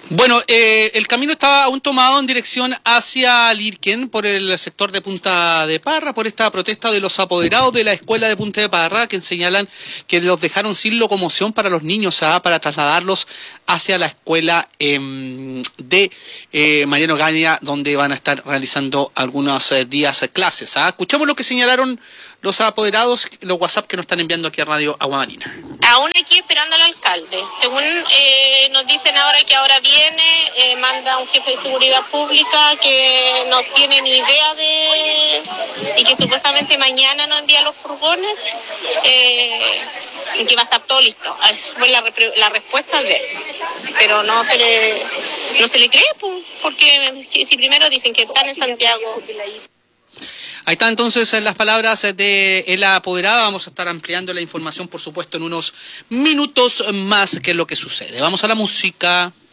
Bueno, el camino está aún tomado en dirección hacia Lirquén por el sector de Punta de Parra, por esta protesta de los apoderados de la escuela de Punta de Parra, que señalan que los dejaron sin locomoción para los niños, para trasladarlos hacia la escuela de Mariano Gaña, donde van a estar realizando algunos días clases. Escuchamos lo que señalaron los apoderados, los WhatsApp que nos están enviando aquí a Radio Agua Marina. Aún aquí esperando al alcalde. Según nos dicen ahora que ahora viene, manda un jefe de seguridad pública que no tiene ni idea y que supuestamente mañana nos envía los furgones y que va a estar todo listo. Fue la respuesta de él. Pero no se le cree, porque si primero dicen que están en Santiago. Ahí están entonces las palabras de la apoderada. Vamos a estar ampliando la información, por supuesto, en unos minutos más, que es lo que sucede. Vamos a la música.